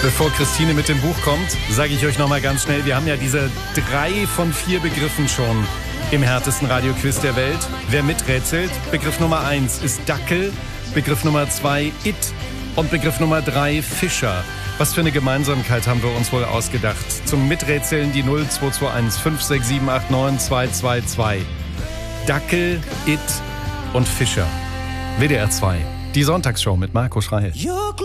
Bevor Christine mit dem Buch kommt, sage ich euch nochmal ganz schnell, wir haben ja diese 3 von 4 Begriffen schon im härtesten Radioquiz der Welt. Wer miträtselt, Begriff Nummer 1 ist Dackel, Begriff Nummer 2 It und Begriff Nummer 3 Fischer. Was für eine Gemeinsamkeit haben wir uns wohl ausgedacht? Zum Miträtseln die 0221 56789 222. Dackel, It und Fischer. WDR 2, die Sonntagsshow mit Marco Schreil.